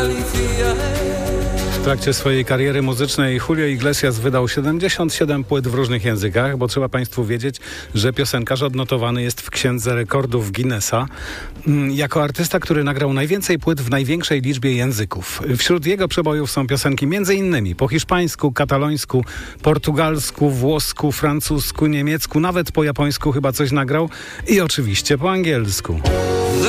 W trakcie swojej kariery muzycznej Julio Iglesias wydał 77 płyt w różnych językach, bo trzeba Państwu wiedzieć, że piosenkarz odnotowany jest w Księdze Rekordów Guinnessa jako artysta, który nagrał najwięcej płyt w największej liczbie języków. Wśród jego przebojów są piosenki m.in. po hiszpańsku, katalońsku, portugalsku, włosku, francusku, niemiecku, nawet po japońsku chyba coś nagrał i oczywiście po angielsku.